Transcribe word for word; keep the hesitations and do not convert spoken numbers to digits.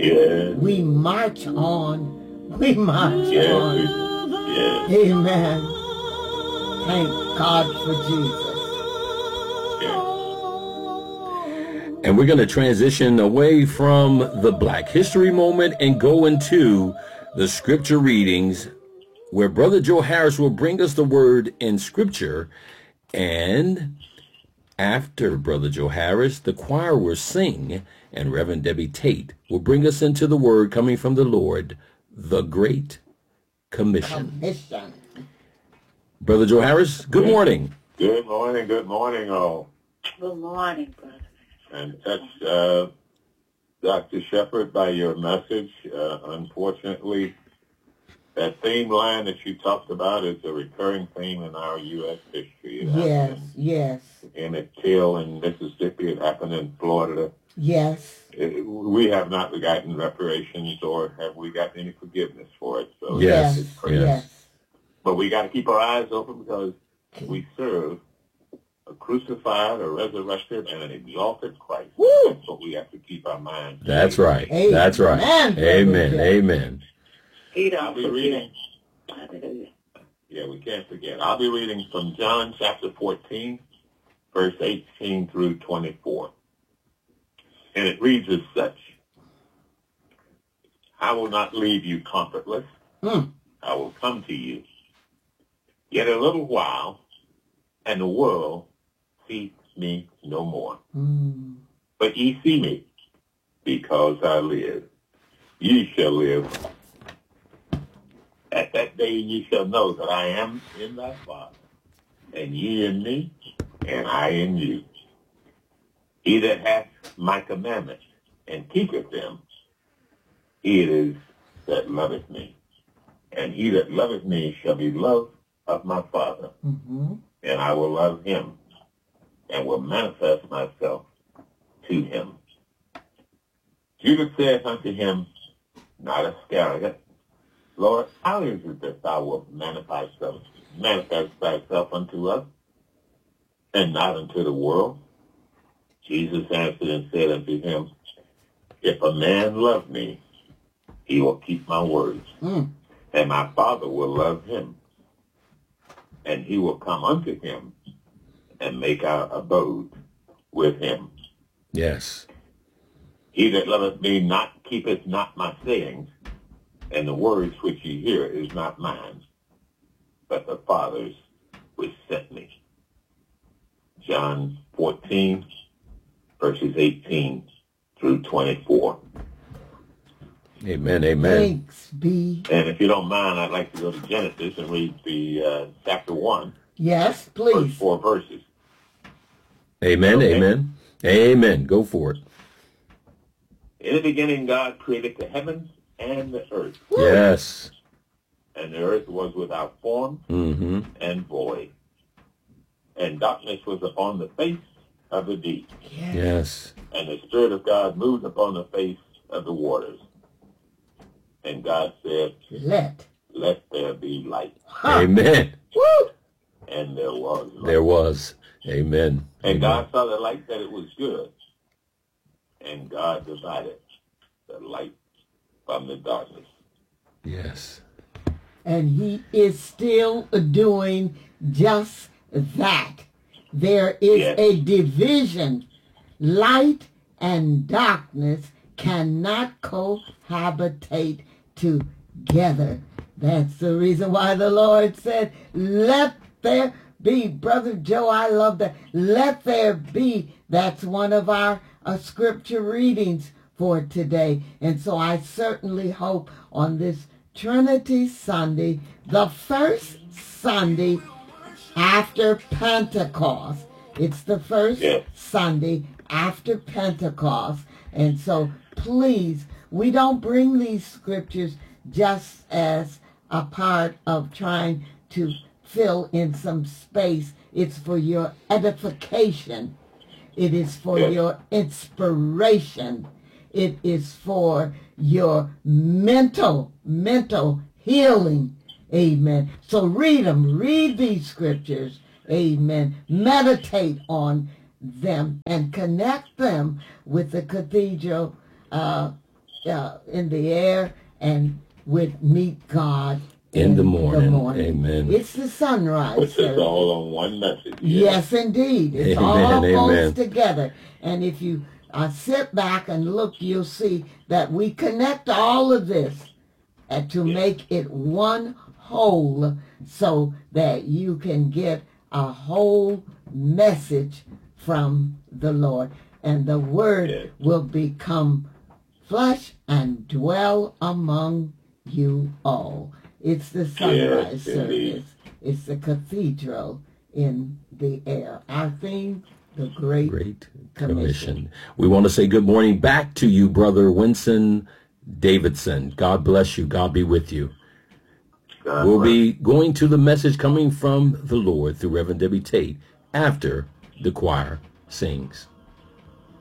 Yes. We march on. We march Yes. on. Yes. Amen. Thank God for Jesus. Yes. And we're going to transition away from the Black History moment and go into the scripture readings, where Brother Joe Harris will bring us the word in scripture. And after Brother Joe Harris, the choir will sing, and Reverend Debbie Tate will bring us into the word coming from the Lord, the Great Commission. Commission. Brother Joe Harris, good morning. Good morning. Good morning, all. Good morning, brother. And that's uh, Doctor Shepherd, by your message. Uh, unfortunately, that theme line that you talked about is a recurring theme in our U S history. It Yes, happened yes, in Emmett Till in Mississippi. It happened in Florida. yes. It, we have not gotten reparations, or have we gotten any forgiveness for it. So Yes, it's crazy. Yes. But we got to keep our eyes open, because we serve a crucified, a resurrected, and an exalted Christ. Woo! That's what we have to keep our minds. That's right. Amen. That's right. Amen. Amen. Amen. He I'll don't be forget. reading. Hallelujah. Yeah, we can't forget. I'll be reading from John chapter fourteen, verse eighteen through twenty-four. And it reads as such: I will not leave you comfortless. Mm. I will come to you. Yet a little while, and the world sees me no more. Mm. But ye see me, because I live. Ye shall live. At that day ye shall know that I am in thy Father, and ye in me, and I in you. He that hath my commandments and keepeth them, he it is that loveth me. And he that loveth me shall be loved of my Father, Mm-hmm. and I will love him, and will manifest myself to him. Judas saith unto him, not Iscariot, Lord, how is it that thou wilt manifest thyself, manifest thyself unto us, and not unto the world? Jesus answered and said unto him, if a man love me, he will keep my words, Mm. and my Father will love him, and he will come unto him, and make our abode with him. Yes. He that loveth me not keepeth not my sayings, and the words which ye hear is not mine, but the Father's which sent me. John fourteen, verses eighteen through twenty-four. Amen. Amen. Thanks be. And if you don't mind, I'd like to go to Genesis and read the uh, chapter one, Yes, first please. four verses. Amen. Okay. Amen. Amen. Go for it. In the beginning, God created the heavens and the earth, Yes. and the earth was without form Mm-hmm. and void, and darkness was upon the face of the deep, Yes. Yes. and the Spirit of God moved upon the face of the waters. And God said, Let. let there be light. Huh. Amen. Woo. And there was light. There was. Amen. And Amen. God saw the light that it was good. And God divided the light from the darkness. Yes. And he is still doing just that. There is Yes. a division. Light and darkness cannot cohabitate together. That's the reason why the Lord said, let there be. Brother Joe, I love that. Let there be. That's one of our uh, scripture readings for today. And so I certainly hope on this Trinity Sunday, the first Sunday after Pentecost. It's the first Yes. Sunday after Pentecost. And so please, we don't bring these scriptures just as a part of trying to fill in some space. It's for your edification. It is for Yes. your inspiration. It is for your mental, mental healing. Amen. So read them. Read these scriptures. Amen. Meditate on them and connect them with the cathedral uh, uh, in the air and would meet God In the morning. the morning. Amen. It's the sunrise Puts us service. all on one message. yeah. Yes, indeed. It's Amen, all goes amen. together. And if you uh, sit back and look, you'll see that we connect all of this and to make it one whole so that you can get a whole message from the Lord. And the word Yes. will become flesh and dwell among you all. It's the sunrise Yes, indeed. service. It's the cathedral in the air. Our theme, the Great, Great Commission. Commission. We want to say good morning back to you, Brother Winston Davidson. God bless you. God be with you. God We'll bless. be going to the message coming from the Lord through Reverend Debbie Tate after the choir sings.